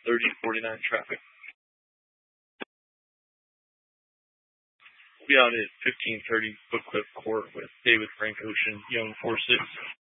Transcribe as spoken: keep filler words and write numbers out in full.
thirty forty-nine traffic. We'll be out at fifteen thirty Book Cliff Court with David Frank Ocean, Young four six.